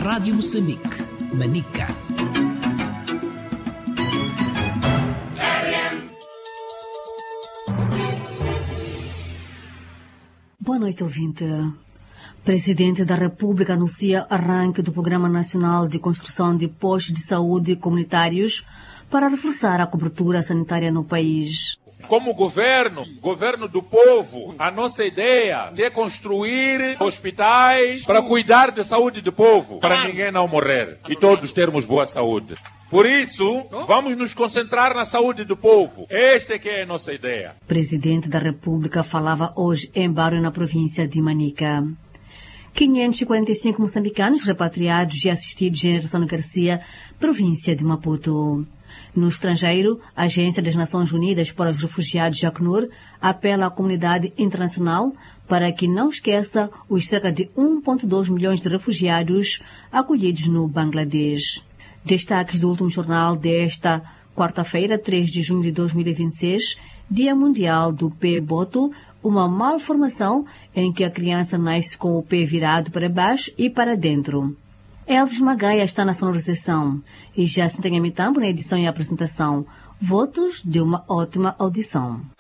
Rádio Moçambique, Manica. Boa noite, ouvinte. Presidente da República anuncia arranque do Programa Nacional de Construção de Postos de Saúde Comunitários para reforçar a cobertura sanitária no país. Como governo do povo, a nossa ideia é construir hospitais para cuidar da saúde do povo, para ninguém não morrer e todos termos boa saúde. Por isso, vamos nos concentrar na saúde do povo. Esta é que é a nossa ideia. Presidente da República falava hoje em Barrio, na província de Manica. 545 moçambicanos repatriados e assistidos em Ressano Garcia, província de Maputo. No estrangeiro, a Agência das Nações Unidas para os Refugiados, ACNUR, apela à comunidade internacional para que não esqueça os cerca de 1,2 milhões de refugiados acolhidos no Bangladesh. Destaques do último jornal desta quarta-feira, 3 de junho de 2026, Dia Mundial do Pé Boto, uma malformação em que a criança nasce com o pé virado para baixo e para dentro. Elvis Magaia está na sonorização e já se tem a Mitambo na edição e apresentação. Votos de uma ótima audição.